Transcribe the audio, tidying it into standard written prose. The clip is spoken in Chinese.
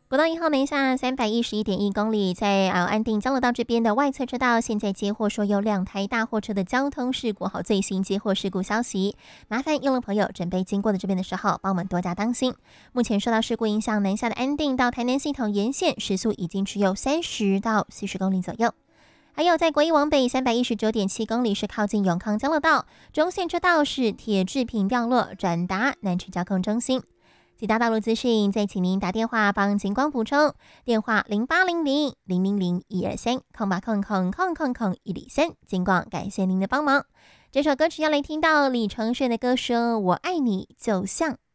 国道1号南下311.1公里，在安定交流道这边的外侧车道，现在接获说有2台大货车的交通事故。好，最新接获事故消息，麻烦用路朋友准备经过的这边的时候，帮我们多加当心。目前受到事故影响，南下的安定到台南系统沿线时速已经只有30到40公里左右。还有在国一往北319.7公里是靠近永康交流道，中线车道是铁制品掉落，转达南区交控中心。其他道路资讯，再请您打电话帮警光补充，电话0800-000-123，0800-103。警广感谢您的帮忙。这首歌曲要来听到李承铉的歌声《我爱你就像